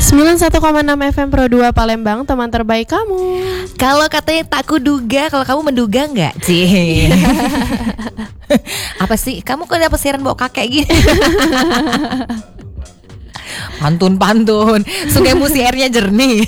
91,6 FM Pro 2 Palembang, teman terbaik kamu. Kalau katanya tak kuduga, kalau kamu menduga nggak, Ci? Apa sih? Kamu kok dapet siaran bawa kakek gini? Pantun, sungaimu si airnya jernih.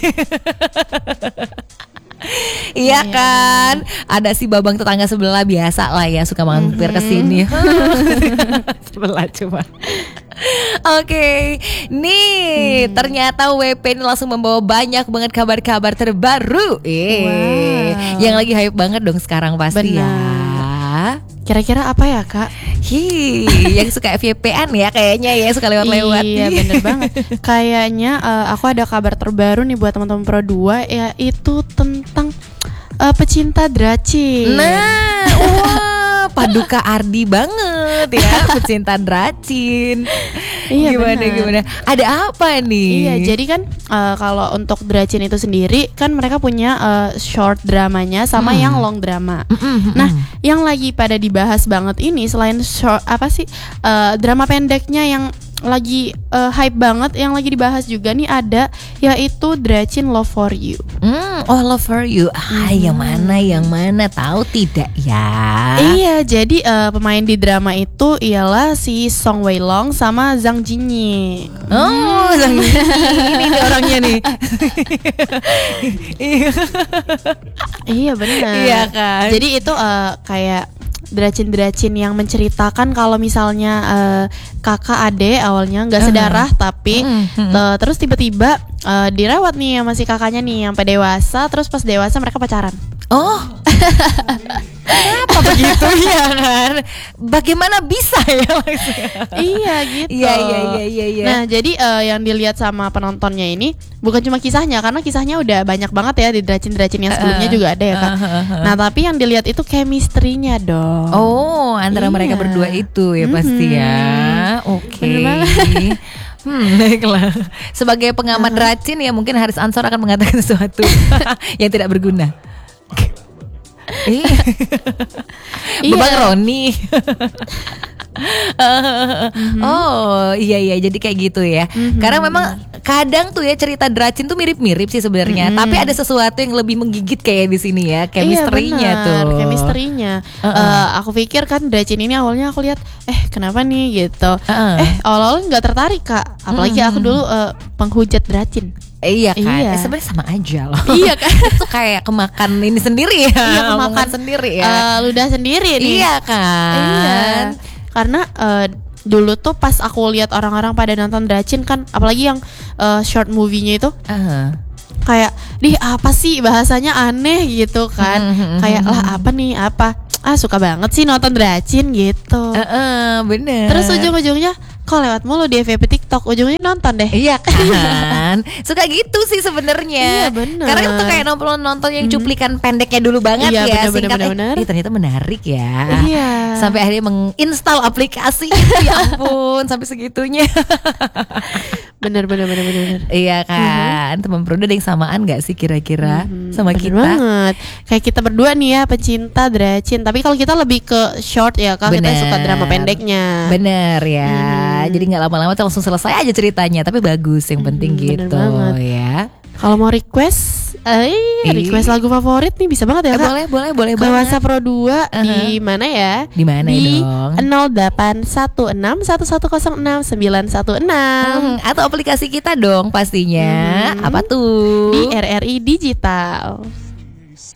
Iya kan, ada si babang tetangga sebelah biasa lah ya, suka mampir ke sini. Sebelah cuma. Oke, nih ternyata WP ini langsung membawa banyak banget kabar-kabar terbaru. Yang lagi hype banget dong sekarang pasti. Benar. Ya. Kira-kira apa ya, Kak? Yang suka FYP-an ya kayaknya ya, suka lewat-lewat. Iya bener banget. Kayaknya aku ada kabar terbaru nih buat teman-teman Pro 2, yaitu tentang pecinta Dracin. Nah, wah, Paduka Ardi banget ya, pecinta Dracin. Iya, gimana? Ada apa nih? Iya, jadi kan kalau untuk Dracin itu sendiri kan mereka punya short dramanya sama yang long drama. Nah, yang lagi pada dibahas banget ini selain short drama pendeknya yang lagi hype banget, yang lagi dibahas juga nih ada yaitu Dracin Love for You. Love for You. Yang mana tahu tidak ya? Iya, jadi pemain di drama itu ialah si Song Wei Long sama Zhang Jinyi. Zhang Jinyi ini orangnya nih. Iya benar. Iya kan. Jadi itu kayak Dracin yang menceritakan kalau misalnya kakak adek awalnya nggak sedarah tapi terus tiba-tiba dirawat nih sama si kakaknya nih sampai dewasa, terus pas dewasa mereka pacaran. Kenapa begitu ya kan? Bagaimana bisa ya maksudnya? Iya gitu. Iya. Nah jadi yang dilihat sama penontonnya ini bukan cuma kisahnya, karena kisahnya udah banyak banget ya di Dracin yang sebelumnya juga ada ya Kak. Nah tapi yang dilihat itu chemistry-nya dong. Antara mereka berdua itu ya pasti ya. Oke. Baiklah. Sebagai pengamat Dracin ya mungkin Haris Ansor akan mengatakan sesuatu yang tidak berguna. Bebang Roni. Iya jadi kayak gitu ya. Karena memang kadang tuh ya cerita Dracin tuh mirip-mirip sih sebenarnya, tapi ada sesuatu yang lebih menggigit kayak di sini ya, chemistry-nya tuh. Chemistry-nya. Aku pikir kan Dracin ini awalnya aku lihat kenapa nih gitu. Awal-awal nggak tertarik Kak. Apalagi aku dulu penghujat Dracin. Iya kan, sebenarnya sama aja loh. Iya kan, itu kayak kemakan ini sendiri ya. Iya, kemakan sendiri ya. Ludah sendiri nih. Iya kan. Iya. Karena dulu tuh pas aku lihat orang-orang pada nonton Dracin kan, apalagi yang short movie-nya itu, kayak apa sih bahasanya aneh gitu kan. Kayak lah apa suka banget sih nonton Dracin gitu. Bener. Terus ujung-ujungnya kok lewat mulu di FYP TikTok, ujungnya nonton deh. Iya kan. Suka gitu sih sebenarnya. Iya bener. Karena itu kayak nonton yang cuplikan pendeknya dulu banget ya. Bener. Ternyata menarik ya. Iya. Sampai akhirnya menginstal aplikasi. Ya ampun, sampai segitunya. Bener. Iya kan. Teman Pro ada yang samaan gak sih kira-kira sama bener kita? Banget. Kayak kita berdua nih ya pecinta Dracin. Tapi kalau kita lebih ke short ya Kak. Kita suka drama pendeknya. Bener ya. Jadi gak lama-lama langsung selesai aja ceritanya. Tapi bagus, yang penting gitu ya. Kalau mau request lagu favorit nih bisa banget ya Kak. Boleh ke WhatsApp Pro 2 di mana ya? Di mana dong? 0816116916. Atau aplikasi kita dong pastinya. Apa tuh? Di RRI Digital.